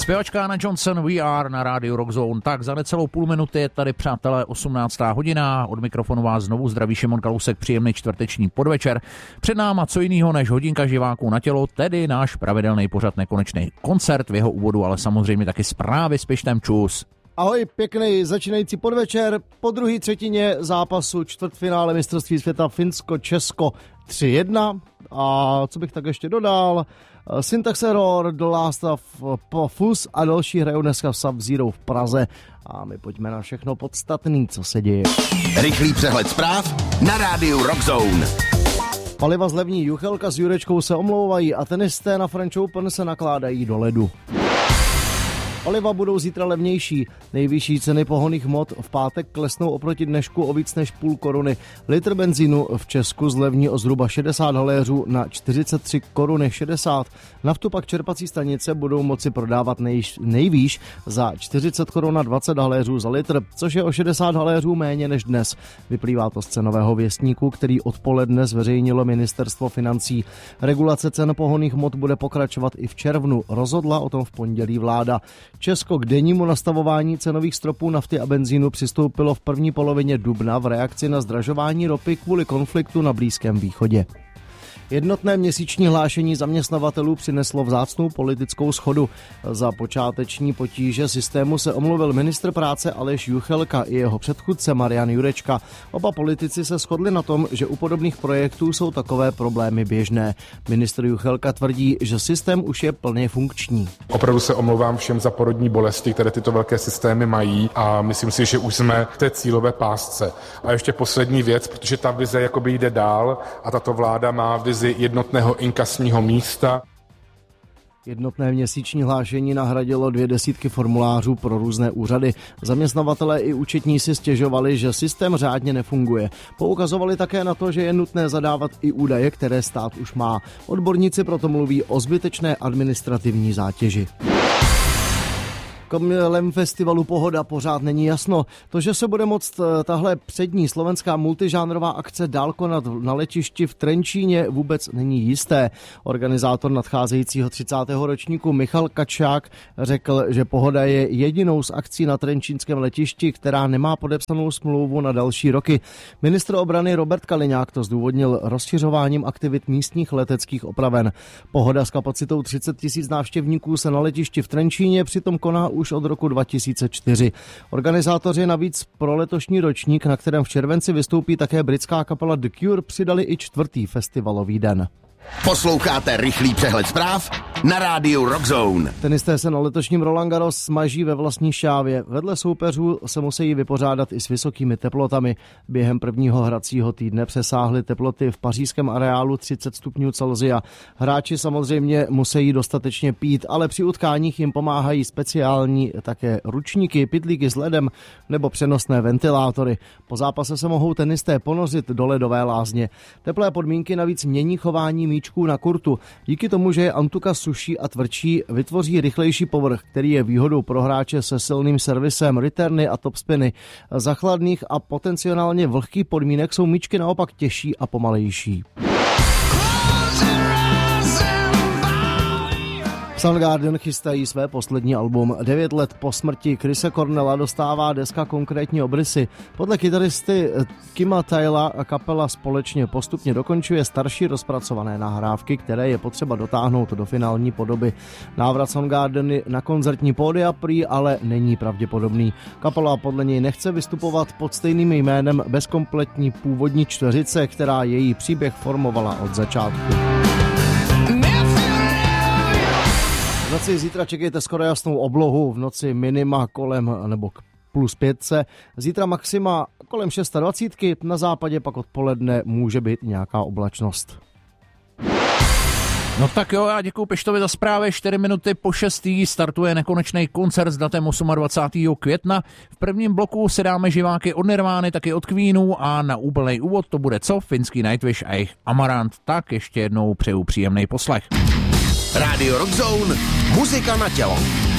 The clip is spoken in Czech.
Zpěvačka Anna Johnson, We Are na rádiu Rock Zone. Tak za necelou půl minuty je tady, přátelé, 18. hodina. Od mikrofonu vás znovu zdraví Šimon Kalousek, příjemný čtvrteční podvečer. Před náma co jiného než hodinka živáků na tělo, tedy náš pravidelný pořad Nekonečný koncert, v jeho úvodu ale samozřejmě taky zprávy s Pištem. Čus. Ahoj, pěkný začínající podvečer. Po druhé třetině zápasu čtvrtfinále mistrovství světa Finsko-Česko 3-1. A co bych tak ještě dodal? Syntax Error, The Last of Us a další hrajou dneska v Sub-Zero v Praze. A my pojďme na všechno podstatný, co se děje. Rychlý přehled zpráv na rádiu Rock Zone. Paliva zlevní, Juchelka s Jurečkou se omlouvají a tenisté na French Open se nakládají do ledu. Paliva budou zítra levnější. Nejvyšší ceny pohonných hmot v pátek klesnou oproti dnešku o víc než půl koruny. Litr benzínu v Česku zlevní o zhruba 60 haléřů na 43 koruny 60. Naftu pak čerpací stanice budou moci prodávat nejvýš za 40 korun a 20 haléřů za litr, což je o 60 haléřů méně než dnes. Vyplývá to z cenového věstníku, který odpoledne zveřejnilo Ministerstvo financí. Regulace cen pohonných hmot bude pokračovat i v červnu. Rozhodla o tom v pondělí vláda. Česko k dennímu nastavování cenových stropů nafty a benzínu přistoupilo v první polovině dubna v reakci na zdražování ropy kvůli konfliktu na Blízkém východě. Jednotné měsíční hlášení zaměstnavatelů přineslo vzácnou politickou shodu. Za počáteční potíže systému se omluvil ministr práce Aleš Juchelka i jeho předchůdce Marian Jurečka. Oba politici se shodli na tom, že u podobných projektů jsou takové problémy běžné. Ministr Juchelka tvrdí, že systém už je plně funkční. Opravdu se omlouvám všem za porodní bolesti, které tyto velké systémy mají, a myslím si, že už jsme v té cílové pásce. A ještě poslední věc, protože ta vize jakoby jde dál a tato vláda má vizi jednotného inkasního místa. Jednotné měsíční hlášení nahradilo 200 formulářů pro různé úřady. Zaměstnavatelé i účetní si stěžovali, že systém řádně nefunguje. Poukazovali také na to, že je nutné zadávat i údaje, které stát už má. Odborníci proto mluví o zbytečné administrativní zátěži. Kolem festivalu Pohoda pořád není jasno. To, že se bude moct tahle přední slovenská multižánrová akce dál konat na letišti v Trenčíně, vůbec není jisté. Organizátor nadcházejícího 30. ročníku Michal Kačák řekl, že Pohoda je jedinou z akcí na trenčínském letišti, která nemá podepsanou smlouvu na další roky. Ministr obrany Robert Kaliňák to zdůvodnil rozšiřováním aktivit místních leteckých opraven. Pohoda s kapacitou 30 000 návštěvníků se na letišti v Trenčíně přitom koná už od roku 2004. Organizátoři navíc pro letošní ročník, na kterém v červenci vystoupí také britská kapela The Cure, přidali i 4. festivalový den. Posloucháte rychlý přehled zpráv na rádiu Rock Zone. Tenisté se na letošním Roland Garros smaží ve vlastní šávě. Vedle soupeřů se musí vypořádat i s vysokými teplotami. Během prvního hracího týdne přesáhly teploty v pařížském areálu 30 stupňů Celsia. Hráči samozřejmě musí dostatečně pít, ale při utkáních jim pomáhají speciální také ručníky, pytlíky s ledem nebo přenosné ventilátory. Po zápase se mohou tenisté ponořit do ledové lázně. Teplé podmínky navíc mění chování míčků na kurtu. Díky tomu, že je antuka suší a tvrdší, vytvoří rychlejší povrch, který je výhodou pro hráče se silným servisem, returny a topspiny. Za chladných a potenciálně vlhkých podmínek jsou míčky naopak těžší a pomalejší. Soundgarden chystají své poslední album. 9 let po smrti Chrise Cornella dostává deska konkrétní obrysy. Podle kytaristy Kima Taylora kapela společně postupně dokončuje starší rozpracované nahrávky, které je potřeba dotáhnout do finální podoby. Návrat Soundgarden na koncertní pódia prý ale není pravděpodobný. Kapela podle něj nechce vystupovat pod stejným jménem bez kompletní původní čtveřice, která její příběh formovala od začátku. V noci zítra čekejte skoro jasnou oblohu, v noci minima kolem nebo plus 5. Zítra maxima kolem 26, na západě pak odpoledne může být nějaká oblačnost. No tak jo, já děkuju Peštovi za zprávy. 4 minuty po 6. startuje Nekonečný koncert s datem 28. května. V prvním bloku si dáme živáky od Nirvány, taky od Queenu a na úplný úvod to bude co? Finský Nightwish a jejich Amarant. Tak ještě jednou přeju příjemný poslech. Rádio Rock Zone, muzika na tělo.